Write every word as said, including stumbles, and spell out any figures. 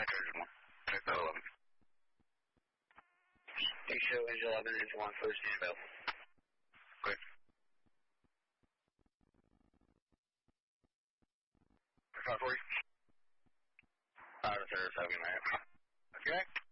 Metro eleven. Big Show, Engine eleven, Engine one, first stand available. Quick. five forty. Five to service, have a good night. Okay.